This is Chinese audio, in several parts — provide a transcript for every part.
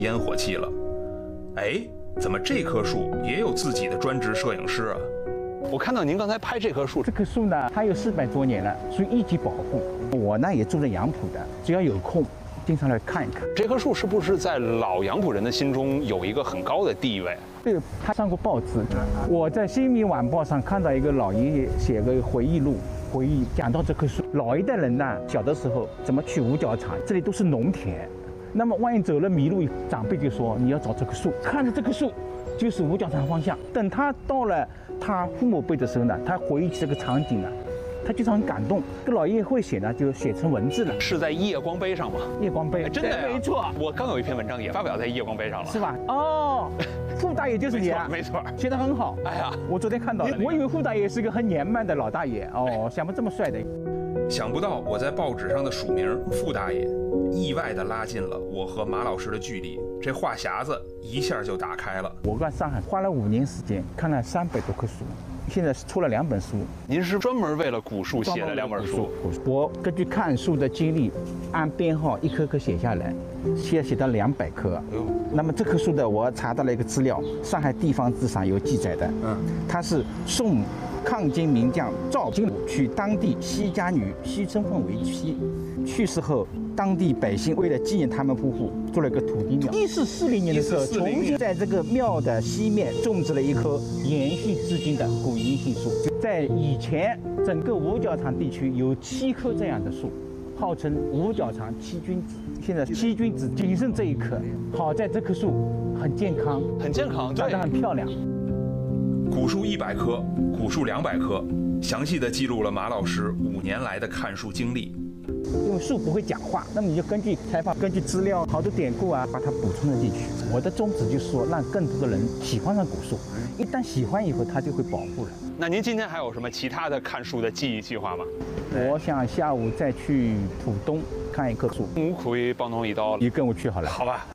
烟火气了。哎，怎么这棵树也有自己的专职摄影师啊？ 我看到您刚才拍这棵树， 这棵树呢，它有400多年了，属于一级保护。我呢也住在杨浦的，只要有空，经常来看一看。 这棵树是不是在老杨浦人的心中有一个很高的地位？ 对，他上过报纸。我在《新民晚报》上看到一个老爷爷写个回忆录，讲到这棵树。老一代人呢，小的时候怎么去五角场，这里都是农田。那么万一走了迷路，长辈就说你要找这棵树，看着这棵树就是五角场方向。等他到了他父母辈的时候呢，他回忆起这个场景呢，他就是很感动。这个老爷爷会写呢，就写成文字了。 是在夜光杯上吗？ 夜光杯， 真的呀？ 没错。 我刚有一篇文章也发表在夜光杯上了， 是吧？哦，傅大爷就是你啊， 没错， 写得很好。 哎呀， 我昨天看到了，我以为傅大爷是个很年迈的老大爷哦，想不这么帅的。 想不到我在报纸上的署名傅大爷，意外地拉近了我和马老师的距离，这话匣子一下就打开了。 我在上海花了5年时间，看了300多棵树，现在出了2本书。 您是专门为了古树写的2本书？ 我根据看树的经历，按编号一棵棵写下来，现在写到200棵。那么这棵树的，我查到了一个资料，上海地方志上有记载的。它是宋抗金名将赵金武娶当地西家女西春凤为妻，去世后，当地百姓为了纪念他们夫妇，做了一个土地庙。1440年的时候，重新在这个庙的西面种植了一棵延续至今的古银杏树。在以前，整个五角场地区有7棵这样的树，号称五角场7君子。现在7君子仅剩这一棵，好在这棵树很健康，长得很漂亮。 古树100棵，古树200棵，详细的记录了马老师5年来的看树经历。 因为树不会讲话，那么你就根据采访、根据资料、好多典故啊，把它补充了进去。我的宗旨就是说，让更多的人喜欢上古树，一旦喜欢以后，它就会保护了。 那您今天还有什么其他的看树的记忆计划吗？ 我想下午再去浦东看一棵树。 我可以帮侬一道， 你跟我去好了。 好吧。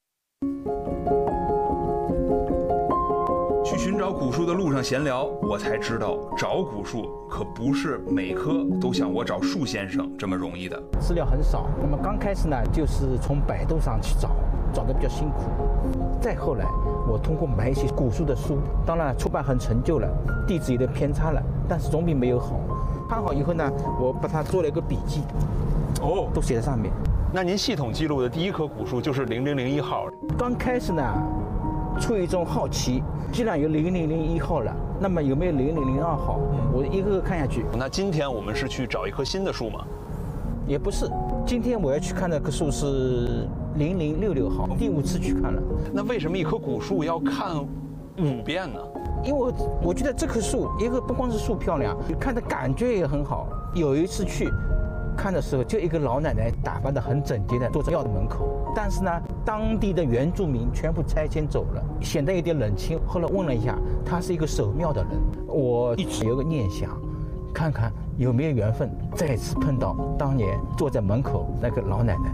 去寻找古树的路上闲聊，我才知道找古树可不是每棵都像我找树先生这么容易的。 资料很少，那么刚开始呢，就是从百度上去找得比较辛苦。再后来，我通过买一些古树的书，当然出版很陈旧了，地址有点偏差了，但是总比没有好。看好以后呢，我把它做了一个笔记，都写在上面。 那您系统记录的第一棵古树就是0001号。 刚开始呢，出于一种好奇，既然有0001号了，那么有没有0002号？我一个个看下去。 那今天我们是去找一棵新的树吗？ 也不是，今天我要去看那棵树是0066号，第5次去看了。 那为什么一棵古树要看5遍呢？ 因为我觉得这棵树，一个不光是树漂亮，看的感觉也很好。有一次去看的时候，就一个老奶奶打扮得很整洁的坐在庙的门口，但是呢，当地的原住民全部拆迁走了，显得有点冷清。后来问了一下，她是一个守庙的人，我一直有个念想，看看有没有缘分再次碰到当年坐在门口那个老奶奶。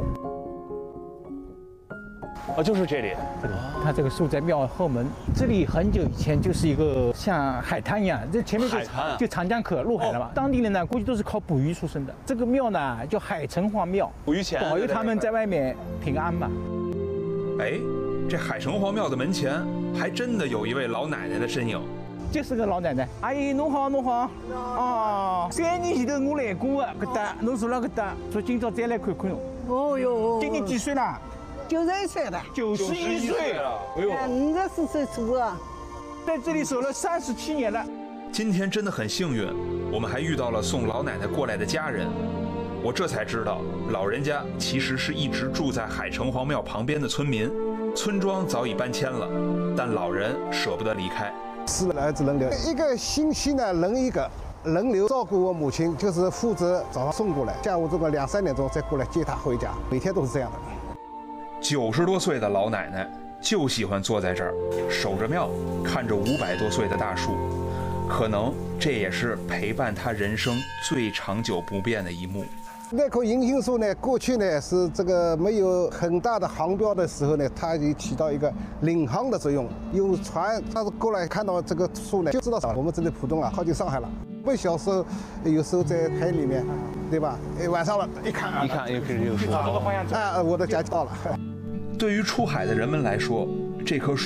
就是这里。 它这个树在庙后门，这里很久以前就是一个像海滩一样，这前面就长江口入海了嘛。当地人呢，估计都是靠捕鱼出身的。这个庙呢叫海城隍庙， 捕鱼钱保佑他们在外面平安嘛。 哎，这海城隍庙的门前还真的有一位老奶奶的身影。 就是个老奶奶，阿姨侬好，侬好。哦，3年前头我来过的，搿搭侬住了搿搭，所以今朝再来看看。 哦哟， 今年几岁了 ？91岁了。 91岁了。 哎呦，54岁出啊， 在这里守了37年了。 今天真的很幸运，我们还遇到了送老奶奶过来的家人。我这才知道，老人家其实是一直住在海城隍庙旁边的村民，村庄早已搬迁了，但老人舍不得离开。 4个儿子轮流，一个星期呢轮一个，轮流照顾我母亲，就是负责早上送过来，下午这个2、3点钟再过来接她回家，每天都是这样的。 90多岁的老奶奶就喜欢坐在这儿，守着庙，看着500多岁的大树，可能这也是陪伴她人生最长久不变的一幕。 那棵银杏树呢，过去呢是这个没有很大的航标的时候呢，它就起到一个领航的作用。有船，它是过来看到这个树呢，就知道我们这里浦东啊，靠近上海了。我小时候有时候在海里面，对吧？晚上了，一看， 又开始有树。 往这个方向走。 我的家到了。 对于出海的人们来说，这棵树